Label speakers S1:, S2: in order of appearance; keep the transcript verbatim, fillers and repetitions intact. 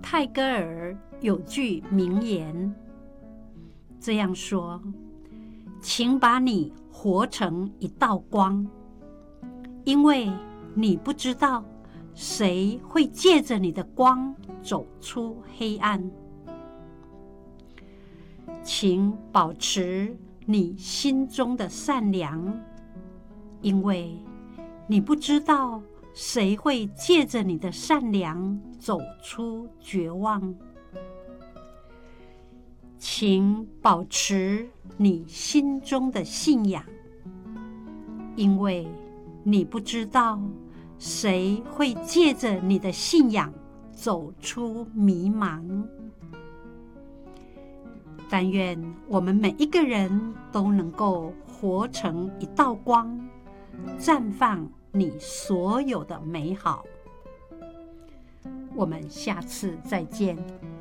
S1: 泰戈尔有句名言，这样说：请把你活成一道光，因为你不知道谁会借着你的光走出黑暗。请保持你心中的善良，因为你不知道谁会借着你的善良走出绝望。请保持你心中的信仰，因为你不知道谁会借着你的信仰走出迷茫。但愿我们每一个人都能够活成一道光，绽放你所有的美好。我们下次再见。